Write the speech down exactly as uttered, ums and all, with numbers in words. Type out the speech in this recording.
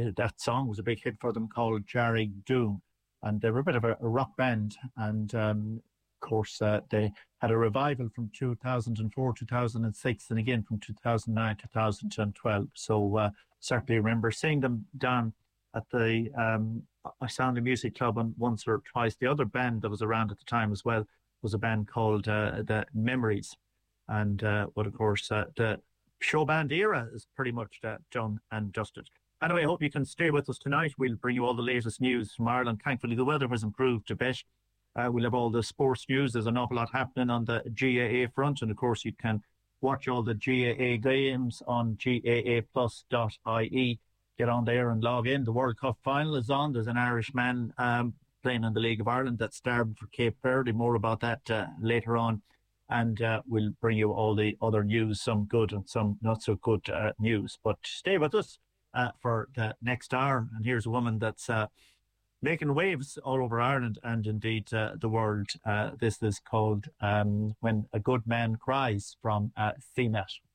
uh, that song was a big hit for them, called Jarrig Doon. And they were a bit of a, a rock band. And um, of course, uh, they had a revival from two thousand four, two thousand six, and again from two thousand nine, two thousand twelve. So uh, certainly remember seeing them down at the um, Icelandic Music Club on once or twice. The other band that was around at the time as well was a band called uh, the Memories. And uh, but of course, uh, the show band era is pretty much uh, done and dusted. Anyway, I hope you can stay with us tonight. We'll bring you all the latest news from Ireland. Thankfully, the weather has improved a bit. Uh, we'll have all the sports news. There's an awful lot happening on the G A A front. And of course, you can watch all the G A A games on G A A plus dot I E. Get on there and log in. The World Cup final is on. There's an Irishman um, playing in the League of Ireland that's starting for Cape Verde. More about that uh, later on. And uh, we'll bring you all the other news, some good and some not so good uh, news. But stay with us uh, for the next hour. And here's a woman that's uh, making waves all over Ireland and indeed uh, the world. Uh, this is called um, When a Good Man Cries from uh, C M E T.